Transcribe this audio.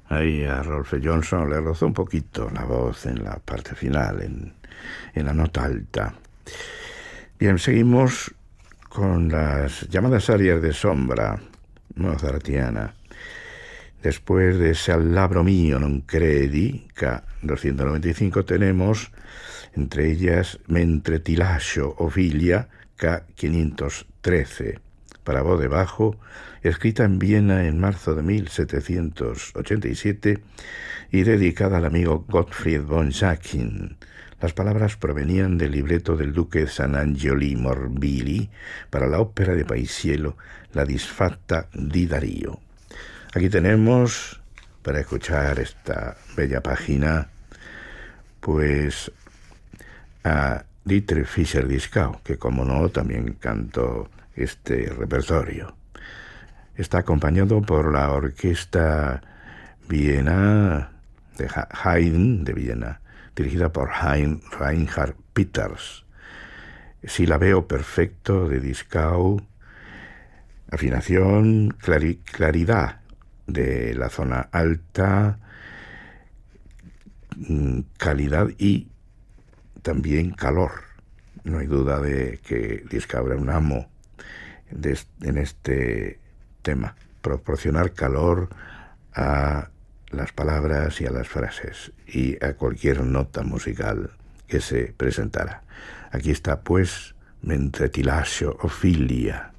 Ahí a Rolfe Johnson le rozó un poquito la voz en la parte final, en la nota alta. Bien, seguimos con las llamadas arias de sombra mozartiana. Después de ese Al labro mio non credi, K295, tenemos entre ellas Mentre ti lascio, Ofilia, K513, para voz de bajo, escrita en Viena en marzo de 1787 y dedicada al amigo Gottfried von Sachin. Las palabras provenían del libreto del duque San Angioli Morbilli para la ópera de Paisiello La disfatta di Darío. Aquí tenemos, para escuchar esta bella página, pues a Dietrich Fischer-Dieskau, que como no también cantó este repertorio. Está acompañado por la orquesta Viena de Haydn de Viena, dirigida por Reinhard Peters. Silabeo perfecto de Dieskau, afinación, claridad de la zona alta, calidad y también calor. No hay duda de que Dieskau era un amo en este tema, proporcionar calor a las palabras y a las frases y a cualquier nota musical que se presentara. Aquí está pues Mentre ti lascio, Ofilia.